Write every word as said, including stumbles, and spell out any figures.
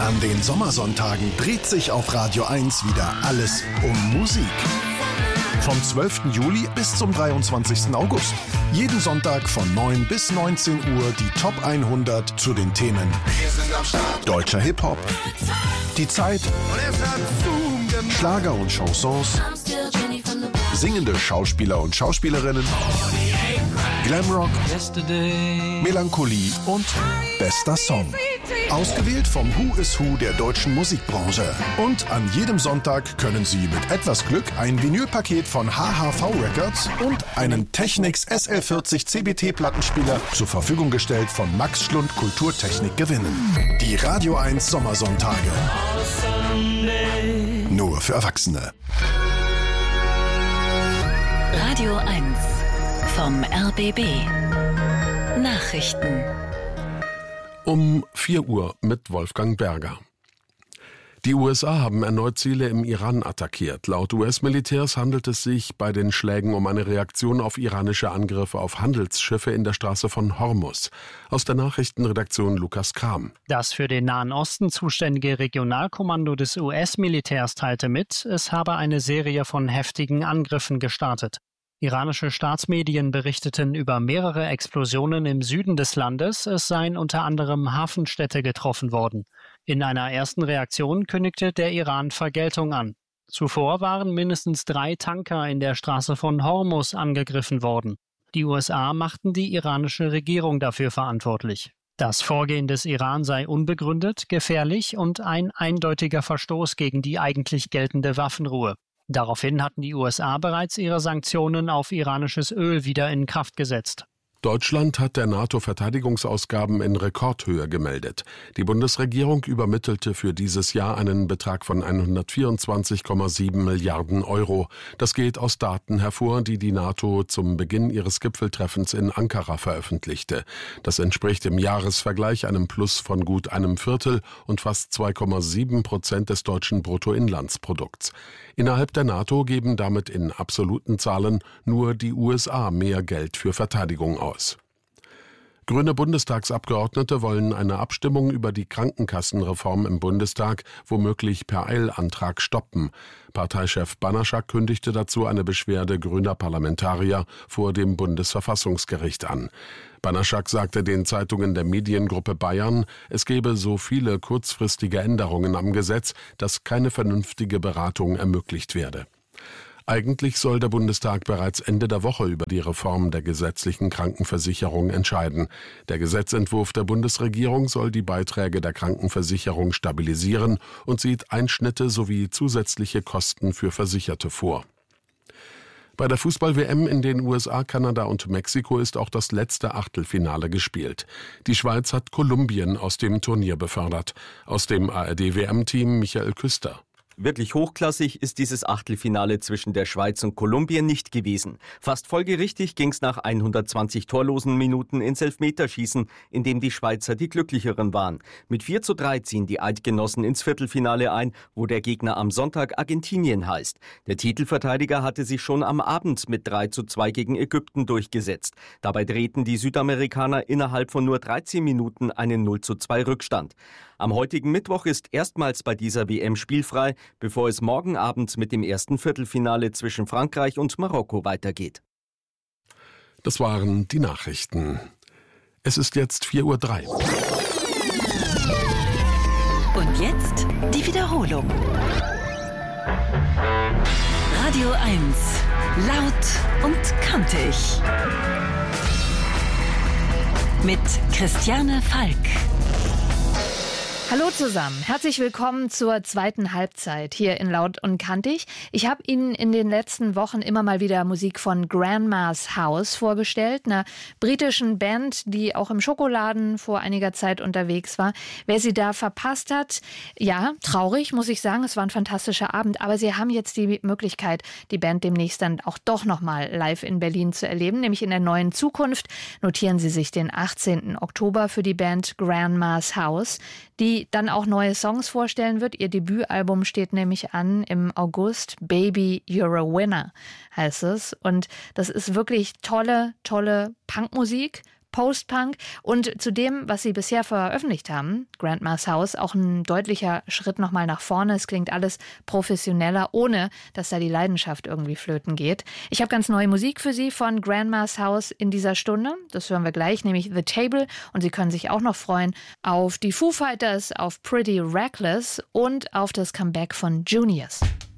An den Sommersonntagen dreht sich auf Radio eins wieder alles um Musik. Vom zwölften Juli bis zum dreiundzwanzigsten August. Jeden Sonntag von neun bis neunzehn Uhr die Top hundert zu den Themen deutscher Hip-Hop, die Zeit, Schlager und Chansons, singende Schauspieler und Schauspielerinnen, Glamrock, Melancholie und bester Song. Ausgewählt vom Who is Who der deutschen Musikbranche. Und an jedem Sonntag können Sie mit etwas Glück ein Vinylpaket von H H V Records und einen Technics S L vierzig C B T-Plattenspieler zur Verfügung gestellt von Max Schlund Kulturtechnik gewinnen. Die Radio eins Sommersonntage. Nur für Erwachsene. Radio eins vom R B B. Nachrichten. Um vier Uhr mit Wolfgang Berger. Die U S A haben erneut Ziele im Iran attackiert. Laut U S-Militärs handelt es sich bei den Schlägen um eine Reaktion auf iranische Angriffe auf Handelsschiffe in der Straße von Hormuz. Aus der Nachrichtenredaktion Lukas Kram. Das für den Nahen Osten zuständige Regionalkommando des U S-Militärs teilte mit, es habe eine Serie von heftigen Angriffen gestartet. Iranische Staatsmedien berichteten über mehrere Explosionen im Süden des Landes. Es seien unter anderem Hafenstädte getroffen worden. In einer ersten Reaktion kündigte der Iran Vergeltung an. Zuvor waren mindestens drei Tanker in der Straße von Hormuz angegriffen worden. Die U S A machten die iranische Regierung dafür verantwortlich. Das Vorgehen des Iran sei unbegründet, gefährlich und ein eindeutiger Verstoß gegen die eigentlich geltende Waffenruhe. Daraufhin hatten die U S A bereits ihre Sanktionen auf iranisches Öl wieder in Kraft gesetzt. Deutschland hat der NATO-Verteidigungsausgaben in Rekordhöhe gemeldet. Die Bundesregierung übermittelte für dieses Jahr einen Betrag von hundertvierundzwanzig Komma sieben Milliarden Euro. Das geht aus Daten hervor, die die NATO zum Beginn ihres Gipfeltreffens in Ankara veröffentlichte. Das entspricht im Jahresvergleich einem Plus von gut einem Viertel und fast zwei Komma sieben Prozent des deutschen Bruttoinlandsprodukts. Innerhalb der NATO geben damit in absoluten Zahlen nur die U S A mehr Geld für Verteidigung aus. Grüne Bundestagsabgeordnete wollen eine Abstimmung über die Krankenkassenreform im Bundestag womöglich per Eilantrag stoppen. Parteichef Banaschak kündigte dazu eine Beschwerde grüner Parlamentarier vor dem Bundesverfassungsgericht an. Banaschak sagte den Zeitungen der Mediengruppe Bayern, es gebe so viele kurzfristige Änderungen am Gesetz, dass keine vernünftige Beratung ermöglicht werde. Eigentlich soll der Bundestag bereits Ende der Woche über die Reform der gesetzlichen Krankenversicherung entscheiden. Der Gesetzentwurf der Bundesregierung soll die Beiträge der Krankenversicherung stabilisieren und sieht Einschnitte sowie zusätzliche Kosten für Versicherte vor. Bei der Fußball-W M in den U S A, Kanada und Mexiko ist auch das letzte Achtelfinale gespielt. Die Schweiz hat Kolumbien aus dem Turnier befördert. Aus dem A R D-W M-Team Michael Küster. Wirklich hochklassig ist dieses Achtelfinale zwischen der Schweiz und Kolumbien nicht gewesen. Fast folgerichtig ging es nach hundertzwanzig torlosen Minuten ins Elfmeterschießen, in dem die Schweizer die Glücklicheren waren. Mit vier zu drei ziehen die Eidgenossen ins Viertelfinale ein, wo der Gegner am Sonntag Argentinien heißt. Der Titelverteidiger hatte sich schon am Abend mit drei zu zwei gegen Ägypten durchgesetzt. Dabei drehten die Südamerikaner innerhalb von nur dreizehn Minuten einen null zu zwei Rückstand. Am heutigen Mittwoch ist erstmals bei dieser W M spielfrei, bevor es morgen Abend mit dem ersten Viertelfinale zwischen Frankreich und Marokko weitergeht. Das waren die Nachrichten. Es ist jetzt vier Uhr drei. Und jetzt die Wiederholung. Radio eins. Laut und kantig. Mit Christiane Falk. Hallo zusammen, herzlich willkommen zur zweiten Halbzeit hier in Laut und Kantig. Ich habe Ihnen in den letzten Wochen immer mal wieder Musik von Grandma's House vorgestellt, einer britischen Band, die auch im Schokoladen vor einiger Zeit unterwegs war. Wer sie da verpasst hat, ja, traurig, muss ich sagen, es war ein fantastischer Abend, aber sie haben jetzt die Möglichkeit, die Band demnächst dann auch doch nochmal live in Berlin zu erleben, nämlich in der Neuen Zukunft. Notieren Sie sich den achtzehnten Oktober für die Band Grandma's House, die dann auch neue Songs vorstellen wird. Ihr Debütalbum steht nämlich an im August. Baby, You're a Winner heißt es. Und das ist wirklich tolle, tolle Punkmusik, Post-Punk und zu dem, was sie bisher veröffentlicht haben, Grandma's House, auch ein deutlicher Schritt nochmal nach vorne. Es klingt alles professioneller, ohne dass da die Leidenschaft irgendwie flöten geht. Ich habe ganz neue Musik für Sie von Grandma's House in dieser Stunde. Das hören wir gleich, nämlich The Table. Und Sie können sich auch noch freuen auf die Foo Fighters, auf Pretty Reckless und auf das Comeback von Juniors.